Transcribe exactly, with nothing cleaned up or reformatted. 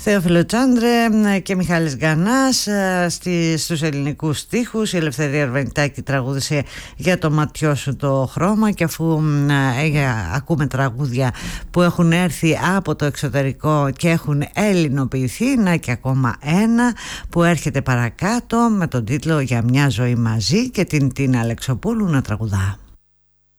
Θεόφιλο Τσάντρε και Μιχάλης Γκανάς στη, στους ελληνικούς στίχους. Η Ελευθερία Αρβανιτάκη τραγούδισε για το ματιό σου το χρώμα. Και αφού ε, ακούμε τραγούδια που έχουν έρθει από το εξωτερικό και έχουν ελληνοποιηθεί, να και ακόμα ένα που έρχεται παρακάτω με τον τίτλο «Για μια ζωή μαζί» και την Τίνα Αλεξοπούλου να τραγουδά.